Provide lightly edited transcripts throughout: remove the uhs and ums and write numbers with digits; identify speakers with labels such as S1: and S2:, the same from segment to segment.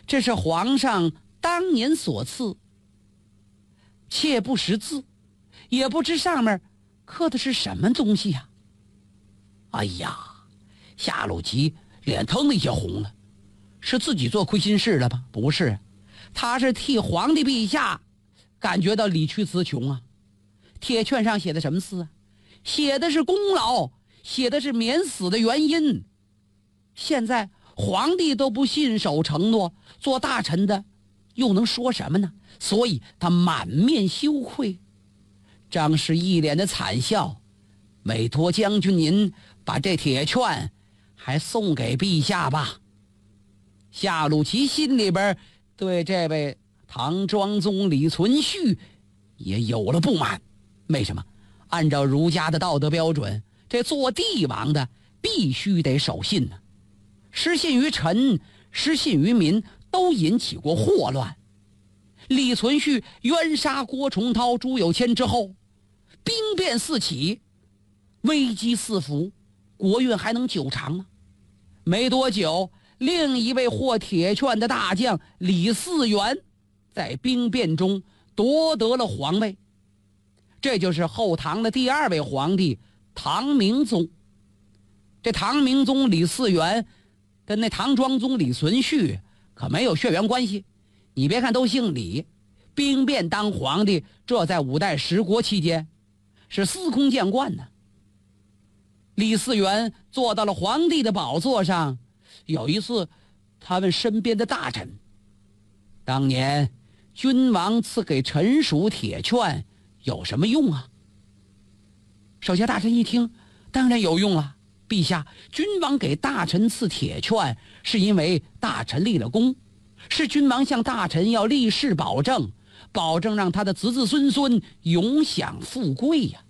S1: 这是皇上当年所赐，妾不识字，也不知上面刻的是什么东西呀。哎呀，夏鲁齐脸腾的一下红了，是自己做亏心事了吧？不是，他是替皇帝陛下感觉到理屈词穷啊。铁券上写的什么字啊？写的是功劳，写的是免死的原因。现在皇帝都不信守承诺，做大臣的又能说什么呢？所以他满面羞愧。张氏一脸的惨笑，委托将军您把这铁券还送给陛下吧。夏鲁齐心里边对这位唐庄宗李存勖也有了不满。为什么？按照儒家的道德标准，这做帝王的必须得守信呢。失信于臣，失信于民，都引起过祸乱。李存勖冤杀郭崇韬、朱有谦之后，兵变四起，危机四伏，国运还能久长吗？没多久，另一位获铁券的大将李嗣源在兵变中夺得了皇位，这就是后唐的第二位皇帝唐明宗。这唐明宗李嗣源跟那唐庄宗李存勖可没有血缘关系。你别看都姓李，兵变当皇帝，这在五代十国期间是司空见惯的。李嗣源坐到了皇帝的宝座上，有一次他问身边的大臣，当年君王赐给臣属铁券有什么用啊？手下大臣一听，当然有用了。陛下，君王给大臣赐铁券是因为大臣立了功，是君王向大臣要立誓保证，保证让他的子子孙孙永享富贵呀。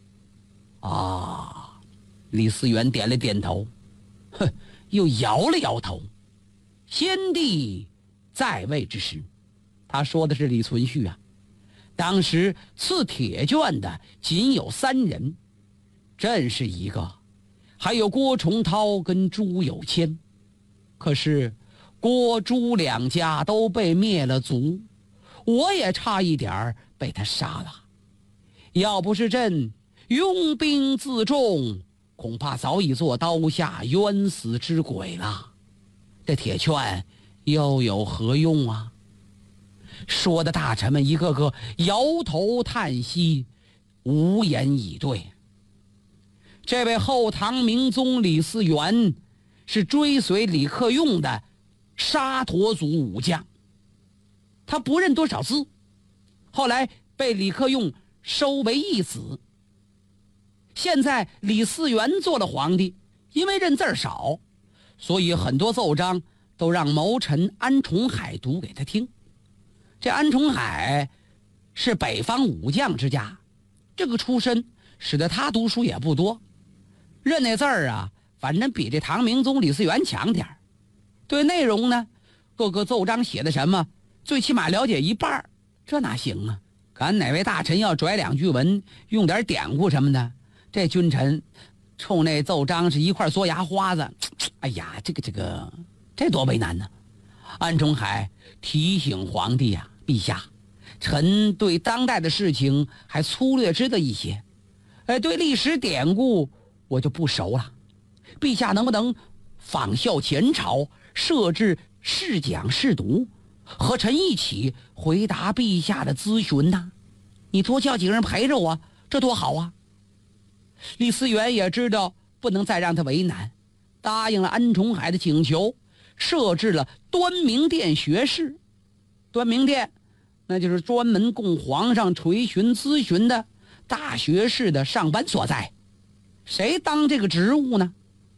S1: 啊，李嗣源点了点头，又摇了摇头。先帝在位之时，他说的是李存勖啊，当时赐铁券的仅有3人，朕是一个，还有郭崇韬跟朱有谦。可是郭朱两家都被灭了族，我也差一点被他杀了。要不是朕拥兵自重，恐怕早已做刀下冤死之鬼了。这铁券又有何用啊？说的大臣们一个个摇头叹息，无言以对。这位后唐明宗李嗣源是追随李克用的沙陀族武将，他不认多少字，后来被李克用收为义子。现在李嗣源做了皇帝，因为认字少，所以很多奏章都让谋臣安重海读给他听。这安重海是北方武将之家，这个出身使得他读书也不多，认那字啊，反正比这唐明宗李嗣源强点儿。对内容呢，各个奏章写的什么，最起码了解一半，这哪行啊？赶哪位大臣要拽2句文，用点典故什么的，这君臣冲那奏章是一块嘬牙花子。哎呀，这多为难呢！安重海提醒皇帝啊，陛下，臣对当代的事情还粗略知道一些，对历史典故我就不熟了。陛下能不能仿效前朝，设置试讲试读，和臣一起回答陛下的咨询呢？你多叫几个人陪着我，这多好啊！李嗣源也知道不能再让他为难，答应了安重海的请求，设置了端明殿学士。端明殿那就是专门供皇上垂询咨询的大学士的上班所在。谁当这个职务呢？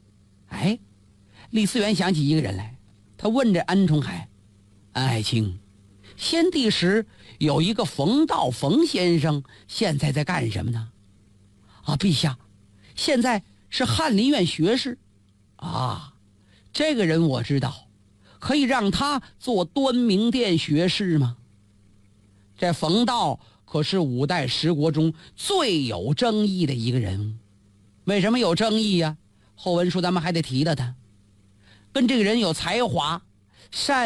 S1: 李嗣源想起一个人来，他问这安重海，爱卿，先帝时有一个冯道冯先生，现在在干什么呢？陛下，现在是翰林院学士。这个人我知道，可以让他做端明殿学士吗？这冯道可是五代十国中最有争议的一个人物。为什么有争议呀？后文书咱们还得提到他，跟这个人有才华，善